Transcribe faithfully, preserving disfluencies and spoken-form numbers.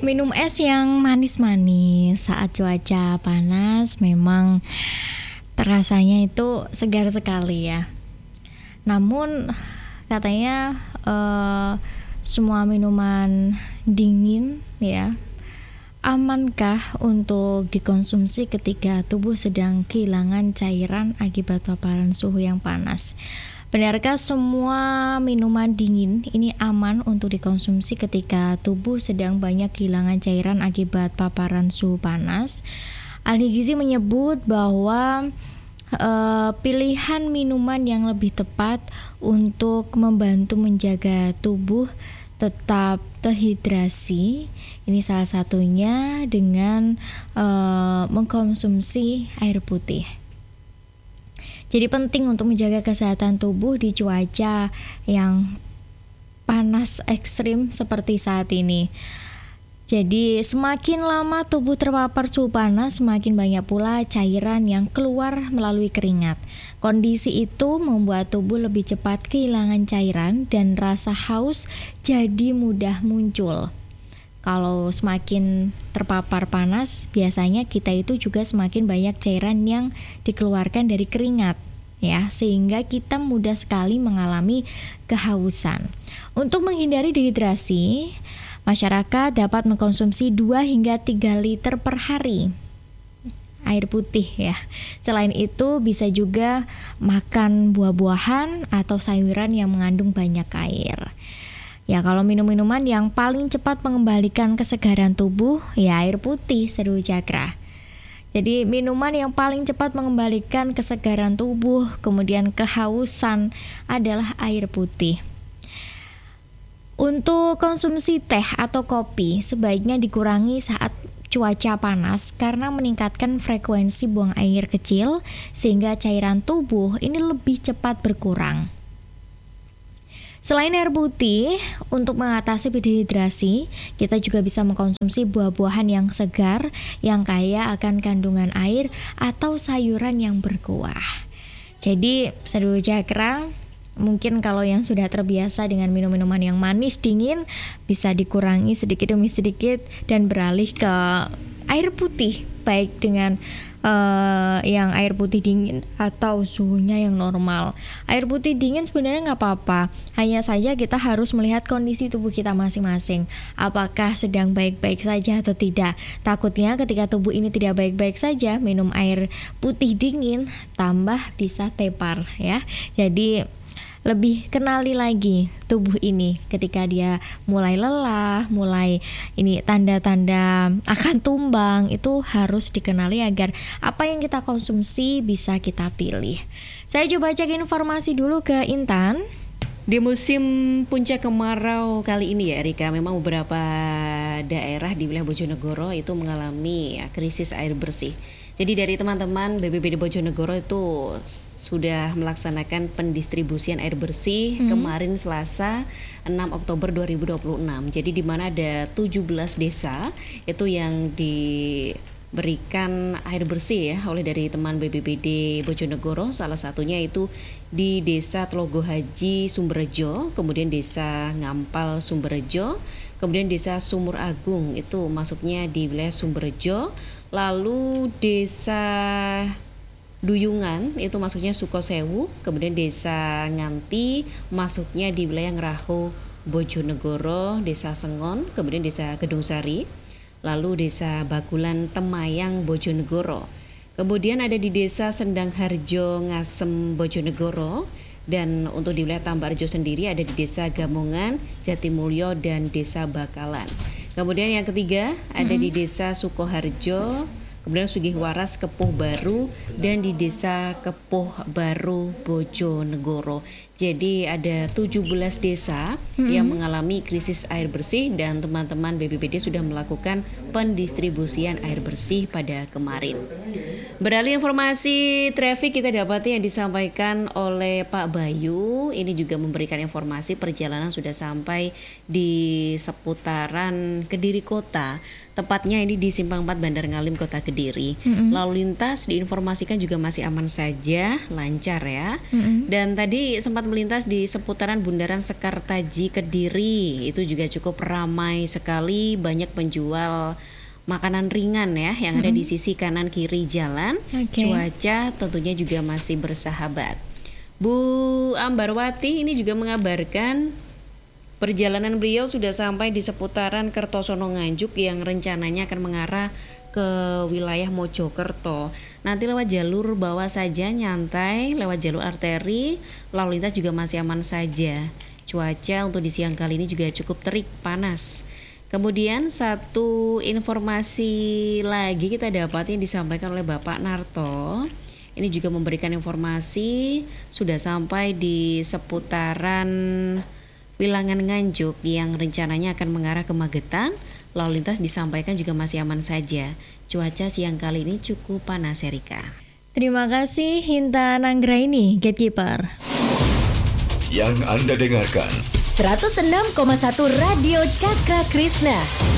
Minum es yang manis-manis saat cuaca panas memang terasanya itu segar sekali ya. Namun katanya eh, semua minuman dingin ya, amankah untuk dikonsumsi ketika tubuh sedang kehilangan cairan akibat paparan suhu yang panas? Benarkah semua minuman dingin ini aman untuk dikonsumsi ketika tubuh sedang banyak kehilangan cairan akibat paparan suhu panas? Ahli gizi menyebut bahwa uh, pilihan minuman yang lebih tepat untuk membantu menjaga tubuh tetap terhidrasi, ini salah satunya dengan uh, mengkonsumsi air putih. Jadi penting untuk menjaga kesehatan tubuh di cuaca yang panas ekstrim seperti saat ini. Jadi semakin lama tubuh terpapar suhu panas, semakin banyak pula cairan yang keluar melalui keringat. Kondisi itu membuat tubuh lebih cepat kehilangan cairan dan rasa haus jadi mudah muncul. Kalau semakin terpapar panas, biasanya kita itu juga semakin banyak cairan yang dikeluarkan dari keringat, ya, sehingga kita mudah sekali mengalami kehausan. Untuk menghindari dehidrasi, masyarakat dapat mengkonsumsi dua hingga tiga liter per hari air putih ya. Selain itu bisa juga makan buah-buahan atau sayuran yang mengandung banyak air. Ya, kalau minum-minuman yang paling cepat mengembalikan kesegaran tubuh, ya air putih, Seru Cakra. Jadi minuman yang paling cepat mengembalikan kesegaran tubuh, kemudian kehausan adalah air putih. Untuk konsumsi teh atau kopi, sebaiknya dikurangi saat cuaca panas karena meningkatkan frekuensi buang air kecil sehingga cairan tubuh ini lebih cepat berkurang. Selain air putih, untuk mengatasi dehidrasi, kita juga bisa mengkonsumsi buah-buahan yang segar, yang kaya akan kandungan air, atau sayuran yang berkuah. Jadi, Seru Cakra, mungkin kalau yang sudah terbiasa dengan minum-minuman yang manis, dingin, bisa dikurangi sedikit demi sedikit dan beralih ke air putih, baik dengan Uh, yang air putih dingin atau suhunya yang normal. Air putih dingin sebenarnya nggak apa-apa, hanya saja kita harus melihat kondisi tubuh kita masing-masing, apakah sedang baik-baik saja atau tidak. Takutnya ketika tubuh ini tidak baik-baik saja, minum air putih dingin tambah bisa tepar ya. Jadi lebih kenali lagi tubuh ini ketika dia mulai lelah, mulai ini tanda-tanda akan tumbang, itu harus dikenali agar apa yang kita konsumsi bisa kita pilih. Saya coba cek informasi dulu ke Intan. Di musim puncak kemarau kali ini ya Erika, memang beberapa daerah di wilayah Bojonegoro itu mengalami ya, krisis air bersih. Jadi dari teman-teman B P B D Bojonegoro itu sudah melaksanakan pendistribusian air bersih hmm. kemarin Selasa enam Oktober dua ribu dua puluh enam. Jadi di mana ada tujuh belas desa itu yang diberikan air bersih ya oleh dari teman B P B D Bojonegoro. Salah satunya itu di Desa Tlogo Haji Sumberjo, kemudian Desa Ngampal Sumberjo, kemudian Desa Sumur Agung itu masuknya di wilayah Sumberjo. Lalu Desa Duyungan itu masuknya Sukosewu, kemudian Desa Nganti masuknya di wilayah Ngeraho Bojonegoro, Desa Sengon, kemudian Desa Gedung Sari, lalu Desa Bagulan Temayang Bojonegoro. Kemudian ada di Desa Sendang Harjo Ngasem Bojonegoro, dan untuk di wilayah Tambarjo sendiri ada di Desa Gamongan, Jatimulyo, dan Desa Bakalan. Kemudian yang ketiga ada di Desa Sukoharjo, kemudian Sugihwaras Kepuh Baru, dan di Desa Kepuh Baru Bojonegoro. Jadi ada tujuh belas desa mm-hmm. yang mengalami krisis air bersih dan teman-teman B P B D sudah melakukan pendistribusian air bersih pada kemarin. Beralih informasi traffic, kita dapati yang disampaikan oleh Pak Bayu. Ini juga memberikan informasi perjalanan sudah sampai di seputaran Kediri Kota. tepatnya ini di Simpang empat Bandar Ngalim Kota Kediri. Mm-hmm. Lalu lintas diinformasikan juga masih aman saja, lancar ya. Mm-hmm. Dan tadi sempat melintas di seputaran Bundaran Sekartaji Kediri, itu juga cukup ramai sekali, banyak penjual makanan ringan ya yang mm-hmm. ada di sisi kanan kiri jalan. Okay. Cuaca tentunya juga masih bersahabat. Bu Ambarwati ini juga mengabarkan perjalanan beliau sudah sampai di seputaran Kertosono Nganjuk yang rencananya akan mengarah ke wilayah Mojokerto. Nanti lewat jalur bawah saja, nyantai, lewat jalur arteri, lalu lintas juga masih aman saja. Cuaca untuk di siang kali ini juga cukup terik, panas. Kemudian satu informasi lagi kita dapat yang disampaikan oleh Bapak Narto. Ini juga memberikan informasi sudah sampai di seputaran Wilangan Nganjuk yang rencananya akan mengarah ke Magetan. Lalu lintas disampaikan juga masih aman saja. Cuaca siang kali ini cukup panas, Erika. Terima kasih Hinta Nanggraini, Gatekeeper. Yang Anda dengarkan seratus enam koma satu Radio Cakra Krishna.